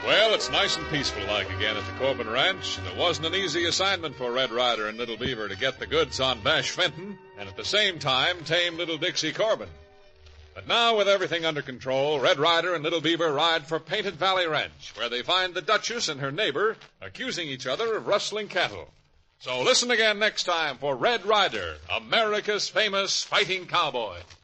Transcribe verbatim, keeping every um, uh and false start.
Well, it's nice and peaceful like again at the Corbin Ranch, and it wasn't an easy assignment for Red Ryder and Little Beaver to get the goods on Bash Fenton, and at the same time tame Little Dixie Corbin. But now, with everything under control, Red Ryder and Little Beaver ride for Painted Valley Ranch, where they find the Duchess and her neighbor accusing each other of rustling cattle. So listen again next time for Red Ryder, America's famous fighting cowboy.